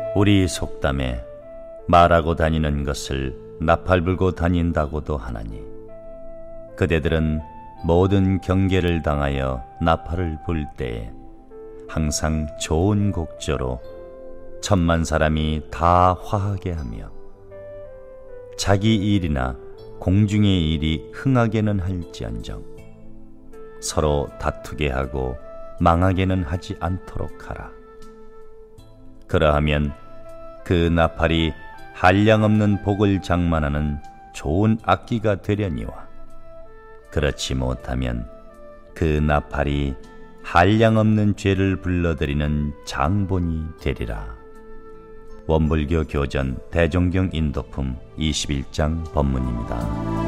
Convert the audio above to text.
우리 속담에 말하고 다니는 것을 나팔 불고 다닌다고도 하나니, 그대들은 모든 경계를 당하여 나팔을 불 때에 항상 좋은 곡조로 천만 사람이 다 화하게 하며 자기 일이나 공중의 일이 흥하게는 할지언정 서로 다투게 하고 망하게는 하지 않도록 하라. 그러하면 그 나팔이 한량없는 복을 장만하는 좋은 악기가 되려니와, 그렇지 못하면 그 나팔이 한량없는 죄를 불러들이는 장본이 되리라. 원불교 교전 대종경 인도품 21장 법문입니다.